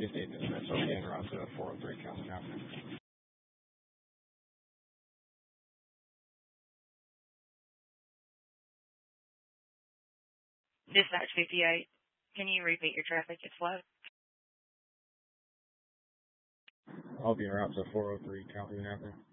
Disney Dispatch. I'll be en route to 403 Calhoun Avenue. Dispatch 58. Can you repeat your traffic? It's slow. I'll be en route to 403 Calhoun Avenue.